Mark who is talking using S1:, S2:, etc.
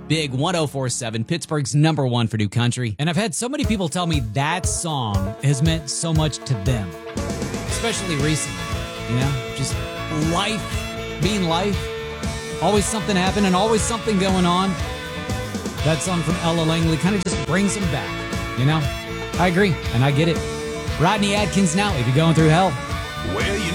S1: Big 104.7, Pittsburgh's number one for new country.
S2: And I've had so many people tell me that song has meant so much to them, especially recently. You know, just life, being life, always something happening, always something going on. That song from Ella Langley kind of just brings them back, you know? I agree, and I get it. Rodney Atkins now, if you're going through hell.
S3: Well, you